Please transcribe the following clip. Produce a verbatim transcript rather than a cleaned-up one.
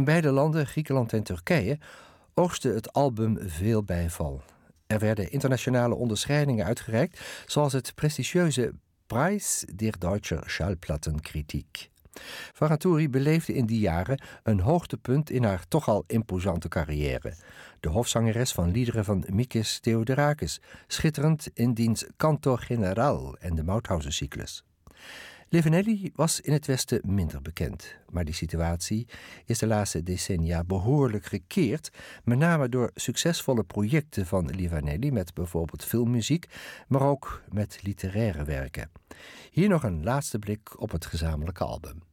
In beide landen, Griekenland en Turkije, oogste het album veel bijval. Er werden internationale onderscheidingen uitgereikt, zoals het prestigieuze Preis der Deutscher Schallplattenkritik. Ferratori beleefde in die jaren een hoogtepunt in haar toch al imposante carrière. De hofzangeres van liederen van Mikis Theodorakis, schitterend in diens Canto General en de Mauthausen-cyclus. Livaneli was in het Westen minder bekend, maar die situatie is de laatste decennia behoorlijk gekeerd, met name door succesvolle projecten van Livaneli met bijvoorbeeld filmmuziek, maar ook met literaire werken. Hier nog een laatste blik op het gezamenlijke album.